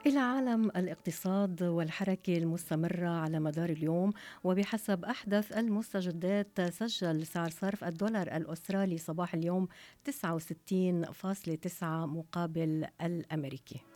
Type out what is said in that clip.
إلى عالم الاقتصاد والحركة المستمرة على مدار اليوم. وبحسب أحدث المستجدات سجل سعر صرف الدولار الأسترالي صباح اليوم 69.9 مقابل الأمريكي.